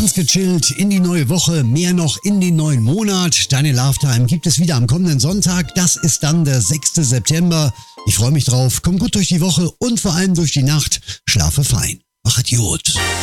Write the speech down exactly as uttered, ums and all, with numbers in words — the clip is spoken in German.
Ganz gechillt in die neue Woche, mehr noch in den neuen Monat. Deine Love Time gibt es wieder am kommenden Sonntag. Das ist dann der sechster September. Ich freue mich drauf. Komm gut durch die Woche und vor allem durch die Nacht. Schlafe fein. Mach Idiot.